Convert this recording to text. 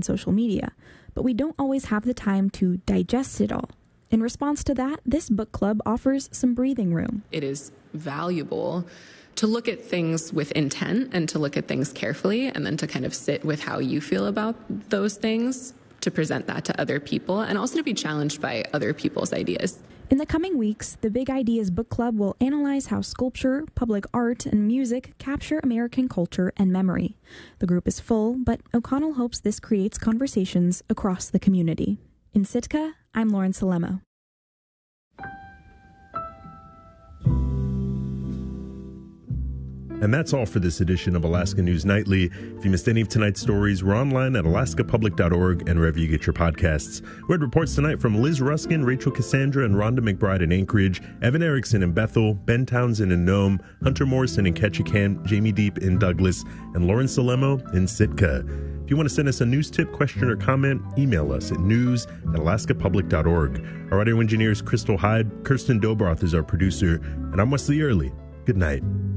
on social media, but we don't always have the time to digest it all. In response to that, this book club offers some breathing room. It is valuable to look at things with intent and to look at things carefully, and then to kind of sit with how you feel about those things, to present that to other people, and also to be challenged by other people's ideas. In the coming weeks, the Big Ideas Book Club will analyze how sculpture, public art, and music capture American culture and memory. The group is full, but O'Connell hopes this creates conversations across the community. In Sitka, I'm Lauren Salemo. And that's all for this edition of Alaska News Nightly. If you missed any of tonight's stories, we're online at alaskapublic.org and wherever you get your podcasts. We had reports tonight from Liz Ruskin, Rachel Cassandra, and Rhonda McBride in Anchorage, Evan Erickson in Bethel, Ben Townsend in Nome, Hunter Morrison in Ketchikan, Jamie Deep in Douglas, and Lauren Salemo in Sitka. If you want to send us a news tip, question, or comment, email us at news@alaskapublic.org. Our audio engineer is Crystal Hyde. Kirsten Dobroth is our producer. And I'm Wesley Early. Good night.